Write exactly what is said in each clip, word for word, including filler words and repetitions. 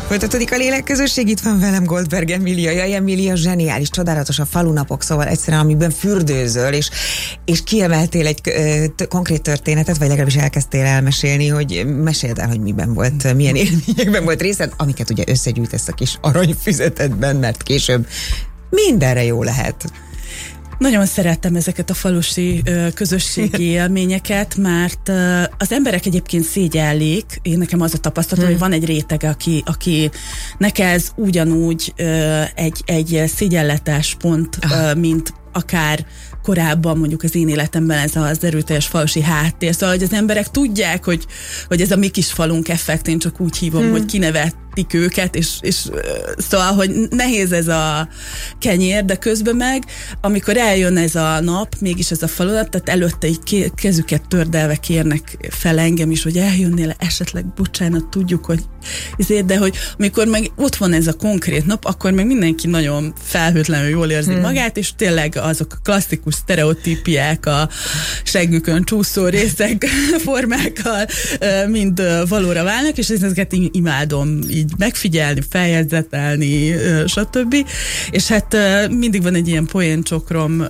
Folytatódik a Lélekközösség, itt van velem Goldberg Emília. Jaj, Emília, zseniális, csodálatos a falunapok, szóval egyszerűen, amiben fürdőzöl, és, és kiemeltél egy ö, t- konkrét történetet, vagy legalábbis elkezdtél elmesélni, hogy meséld el, hogy miben volt, milyen élményekben volt részed, amiket ugye összegyűjtesz a kis aranyfüzetedben, mert később mindenre jó lehet. Nagyon szerettem ezeket a falusi ö, közösségi élményeket, mert ö, az emberek egyébként szégyellik. Én nekem az a tapasztalatom, hmm. hogy van egy réteg, aki, aki neki ez ugyanúgy ö, egy, egy szégyenletes pont, ö, mint akár korábban mondjuk az én életemben ez az erőteljes falusi háttér. Szóval, hogy az emberek tudják, hogy, hogy ez a mi kis falunk effekt, én csak úgy hívom, hmm. hogy kinevettik őket, és, és szóval, hogy nehéz ez a kenyér, de közben meg, amikor eljön ez a nap, mégis ez a falulat, tehát előtte így kezüket tördelve kérnek fel engem is, hogy eljönnél esetleg, bocsánat, tudjuk, hogy ezért, de hogy amikor meg ott van ez a konkrét nap, akkor meg mindenki nagyon felhőtlenül jól érzi hmm. magát, és tényleg azok a klasszikus sztereotípiák, a seggükön csúszó részek, formákkal mind valóra válnak, és ezeket imádom így megfigyelni, feljegyzetelni, stb. És hát mindig van egy ilyen poéncsokrom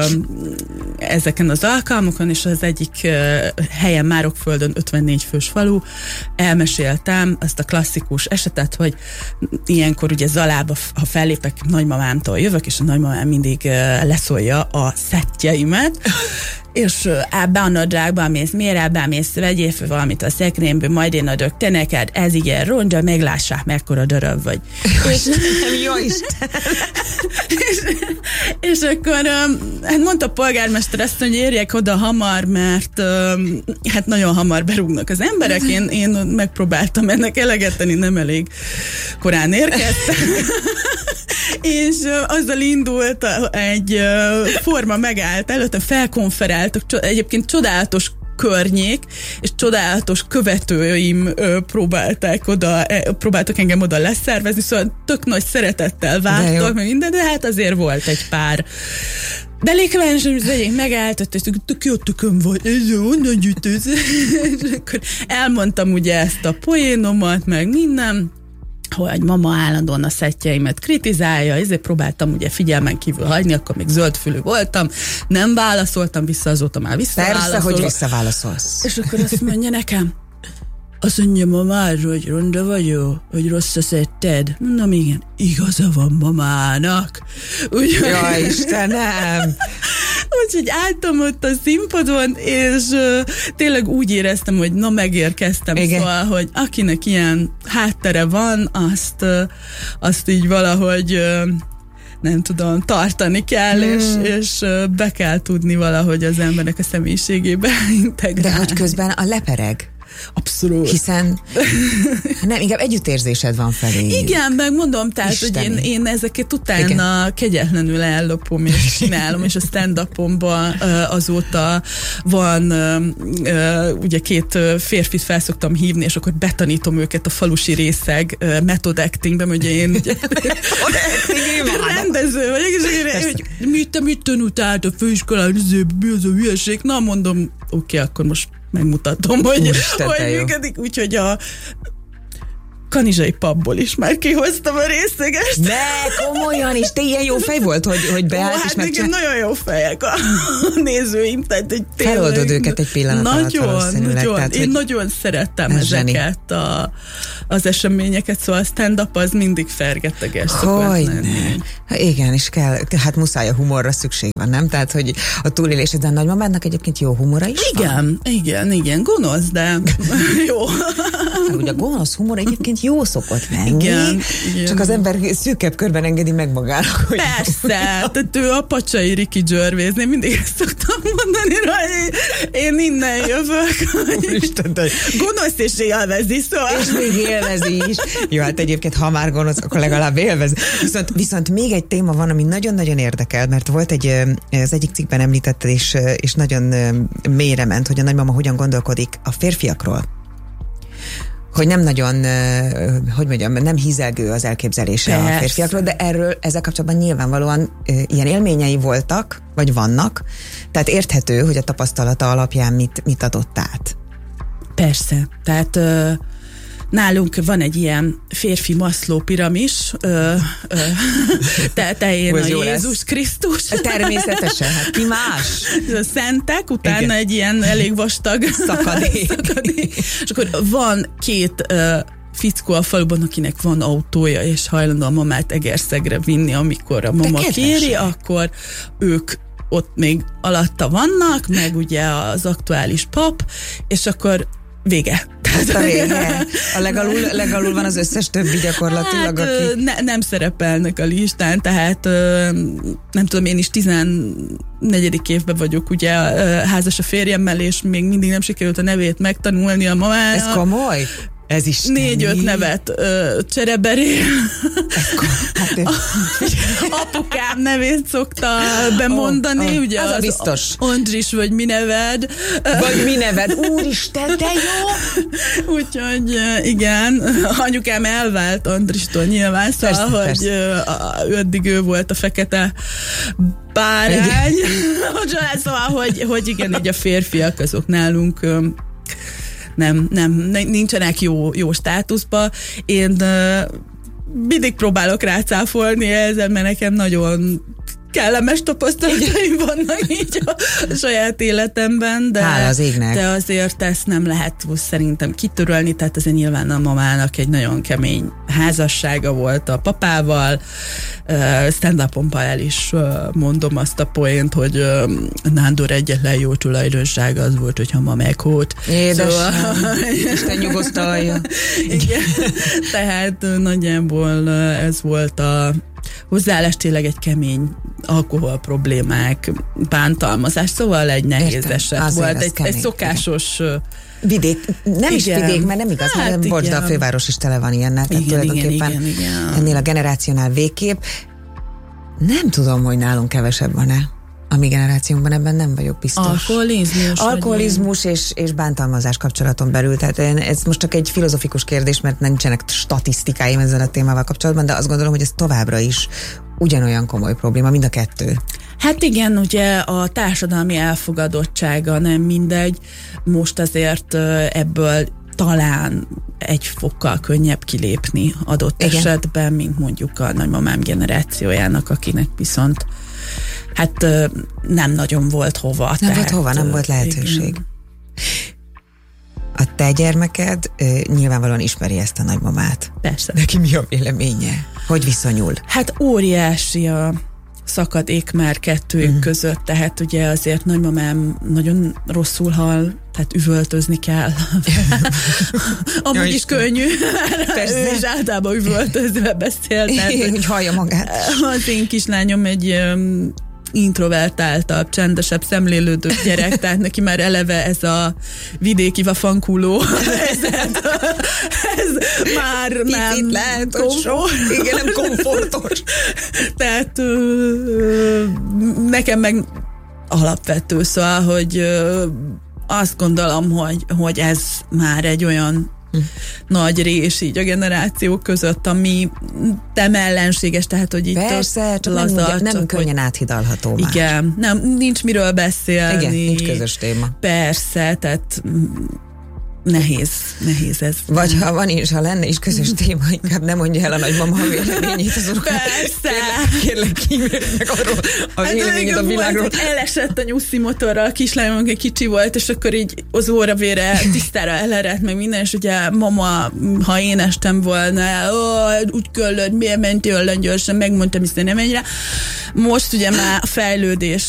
ezeken az alkalmokon, és az egyik helyen, Márokföldön, ötvennégy fős falu, elmeséltem azt a klasszikus esetet, hogy ilyenkor ugye Zalába, ha fellépek, nagymamámtól jövök, és a nagymamám mindig leszólja a szettjeimet, és abba a nadrágba mész, miért abba mész, vegyél fel valamit a szekrényből, majd én adok te neked, ez igen ronda, meglássák, mekkora darab vagy. és, jó Isten! és, és akkor hát mondta a polgármester ezt, hogy érjek oda hamar, mert hát nagyon hamar berúgnak az emberek, én, én megpróbáltam ennek eleget tenni, nem elég korán érkeztem. És azzal indult egy forma, megállt előtte, felkonferáltak, egyébként csodálatos környék, és csodálatos követőim próbálták oda, próbáltak engem oda leszervezni, szóval tök nagy szeretettel vártak, meg minden, de hát azért volt egy pár de lékvános, hogy az egyik megállt, és tök jó tököm volt, ez jó, onnan gyűjtőz. És akkor elmondtam ugye ezt a poénomat, meg minden, hogy mama állandóan a szettjeimet kritizálja, ezért próbáltam ugye figyelmen kívül hagyni, akkor még zöldfülű voltam, nem válaszoltam vissza, azóta már visszaválaszolok. Persze, hogy visszaválaszolsz. És akkor azt mondja nekem, azt mondja mamáról, hogy ronda vagyok, hogy rossz a szetted. Mondom, igen, igaza van mamának. Úgy, Jaj, Istenem! Úgyhogy álltam ott a színpadon, és uh, tényleg úgy éreztem, hogy na megérkeztem, igen. Szóval, hogy akinek ilyen háttere van, azt, uh, azt így valahogy uh, nem tudom, tartani kell, hmm. és, és uh, be kell tudni valahogy az embernek a személyiségébe integrálni. De hogy közben a lepereg. Abszolút. Hiszen nem, inkább együttérzésed van felé. Igen, megmondom, tehát, Isteni. hogy én, én ezeket utána Igen. kegyetlenül ellopom és csinálom, és a stand-upomban uh, azóta van uh, ugye két férfit felszoktam hívni, és akkor betanítom őket a falusi részeg uh, method actingben, ugye én ugye, rendező vagyok, és én, hogy mit te mit tanultál a főiskolán, mi az a hülyeség? Na, mondom, oké, okay, akkor most megmutatom, hogy, hogy működik, úgyhogy a kanizsai pubból is már kihoztam a részegest. De komolyan, és te ilyen jó fej volt, hogy, hogy beállt, Ó, hát és megcsinál... nagyon jó fejek a nézőim, tehát egy tényleg... Feloldod őket egy pillanat nagyon, alatt valószínűleg. Nagyon, tehát, én hogy... nagyon szerettem ezeket a, az eseményeket, szóval a stand-up az mindig fergeteges szokott lenni. Igen, és kell, hát muszáj a humorra szükség van, nem? Tehát, hogy a túlélésed, de a nagymamádnak egyébként jó humora is igen, van? Igen, igen, igen, gonosz, de jó. Ugye a gonosz humor egyébként jó szokott lenni, igen, igen. Csak az ember szűkebb körben engedi meg magának. Hogy persze, tehát ő a Pacsai Ricky Gervais, én mindig ezt szoktam mondani, hogy én innen jövök. Úristen, te... Gonosz és élvezi, szóval. És még élvezi is. Jó, hát egyébként, ha már gonosz, akkor legalább élvez. Viszont, viszont még egy téma van, ami nagyon-nagyon érdekel, mert volt egy, az egyik cikkben említetted, és, és nagyon mélyre ment, hogy a nagymama hogyan gondolkodik a férfiakról. Hogy nem nagyon, hogy mondjam, nem hízelgő az elképzelése Persze. a férfiakról, de erről ezzel kapcsolatban nyilvánvalóan ilyen élményei voltak, vagy vannak, tehát érthető, hogy a tapasztalata alapján mit, mit adott át. Persze, tehát nálunk van egy ilyen férfi Maslow piramis, ö, ö, tetején a Jézus Krisztus. Természetesen, hát ki más? A szentek, utána igen. egy ilyen elég vastag szakadék. szakadék. És akkor van két ö, fickó a faluban, akinek van autója, és hajlandó a mamát Egerszegre vinni, amikor a mama kéri, akkor ők ott még alatta vannak, meg ugye az aktuális pap, és akkor vége. Hát a vége. A legalul, legalul van az összes többi gyakorlatilag, hát, aki... Ne, nem szerepelnek a listán, tehát nem tudom, én is tizennegyedik évben vagyok ugye házas a férjemmel, és még mindig nem sikerült a nevét megtanulni a mamának. Ez komoly? Ez is négy-öt nevet ö, csereberél. Hát, apukám nevét szokta bemondani, oh, oh, ugye az, az biztos. Andris, vagy mi neved. Vagy mi neved. Úristen, de jó! Úgyhogy igen, anyukám elvált Andristól nyilván, szóval, persze, hogy persze. eddig ő volt a fekete bárány. Szóval, hogy, hogy igen, így a férfiak azok nálunk Nem, nem, nincsenek jó, jó státuszba. Én uh, mindig próbálok rácáfolni ezzel, mert nekem nagyon kellemes tapasztalataim vannak így a saját életemben, de, Hála az égnek. de azért ezt nem lehet szerintem kitörölni, tehát azért nyilván a mamának egy nagyon kemény házassága volt a papával. Uh, stand-upomban el is uh, mondom azt a poént, hogy uh, Nándor egyetlen jó tulajdonsága az volt, hogyha ma meghót. Édesem, szóval, Isten nyugosztalja. Igen, tehát uh, nagyjából uh, ez volt a hozzáállás, tényleg egy kemény alkohol problémák, bántalmazás, szóval egy nehéz eset volt, egy, egy szokásos igen. vidék, nem igen. is vidék, mert nem igaz, hát mert bocs, de a főváros is tele van ilyennel, tehát igen, tulajdonképpen igen, igen, igen. ennél a generációnál végképp. Nem tudom, hogy nálunk kevesebb van-e. A mi generációnkban ebben nem vagyok biztos. Alkoholizmus. Alkoholizmus és, és bántalmazás kapcsolaton belül. Tehát ez most csak egy filozofikus kérdés, mert nincsenek statisztikáim ezzel a témával kapcsolatban, de azt gondolom, hogy ez továbbra is ugyanolyan komoly probléma, mind a kettő. Hát igen, ugye a társadalmi elfogadottsága nem mindegy. Most azért ebből talán egy fokkal könnyebb kilépni adott igen. esetben, mint mondjuk a nagymamám generációjának, akinek viszont hát nem nagyon volt hova. Nem tehát, volt hova, nem volt lehetőség. Igen. A te gyermeked nyilvánvalóan ismeri ezt a nagymamát. Persze. Neki mi a véleménye? Hogy viszonyul? Hát óriási a szakadék már kettőjük mm. között, tehát ugye azért nagymamám nagyon rosszul hal, tehát üvöltözni kell. Amúgy ja, is könnyű. Persze. Ő is általában üvöltözve beszél. Tehát, hogy hallja magát. Az én kislányom egy um, introvertáltabb, csendesebb, szemlélődő gyerek, tehát neki már eleve ez a vidéki vafankuló. ez, ez már Picit nem lehet, komfort. Igen, nem komfortos. Tehát ö, nekem meg alapvető, szóval, hogy ö, azt gondolom, hogy, hogy ez már egy olyan hm. nagy rés így a generációk között, ami nem ellenséges, tehát, hogy itt persze, csak laza, nem, nem csak, könnyen hogy, áthidalható már. Igen, nem, nincs miről beszélni. Igen, nincs közös téma. Persze, tehát nehéz, nehéz ez. Vagy ha van is, ha lenne is közös téma, inkább nem mondja el a nagymama a véleményét az urukat. Persze. Kérlek, kérlek meg arról a véleményét hát, a világról. Volt, elesett a nyuszi motorral, a kislányom, aki kicsi volt, és akkor így az óravére tisztára elerett, meg minden, és ugye mama, ha én estem volna, ó, úgy köllöd, miért mentél olyan gyorsan, megmondtam, hiszen nem menj rá. Most ugye már a fejlődés